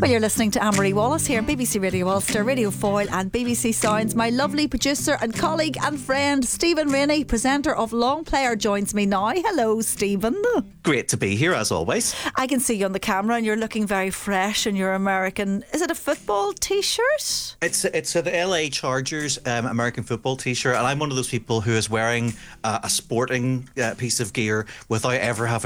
Well, you're listening to Anne-Marie Wallace here on BBC Radio Ulster, Radio Foyle and BBC Sounds. My lovely producer and colleague and friend Stephen Rainey, presenter of Long Player, joins me now. Hello, Stephen. Great to be here as always. I can see you on the camera and you're looking very fresh in your American, is it a football t-shirt? It's the LA Chargers American football t-shirt, and I'm one of those people who is wearing a sporting piece of gear without ever having